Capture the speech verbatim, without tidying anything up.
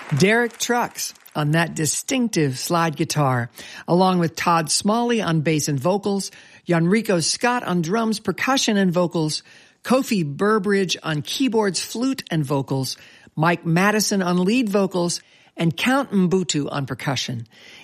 Derek Trucks on that distinctive slide guitar, along with Todd Smalley on bass and vocals, Enrico Scott on drums, percussion, and vocals, Kofi Burbridge on keyboards, flute, and vocals, Mike Madison on lead vocals, and Count Mbutu on percussion.